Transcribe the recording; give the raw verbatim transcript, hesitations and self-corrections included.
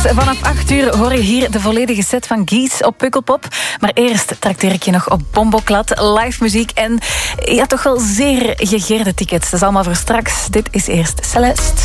vanaf acht uur hoor je hier de volledige set van Gies op Pukkelpop. Maar eerst trakteer ik je nog op Bomboklad, live muziek en ja, toch wel zeer gegeerde tickets. Dat is allemaal voor straks. Dit is eerst Celeste.